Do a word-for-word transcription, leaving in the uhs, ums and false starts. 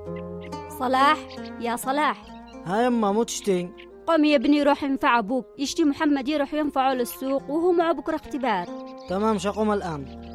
صلاح يا صلاح. ها يما مو تشتي؟ قم يا ابني روح ينفع أبوك، يشتي محمد يروح ينفعه للسوق وهو معه بكرة اختبار. تمام شقوم الآن.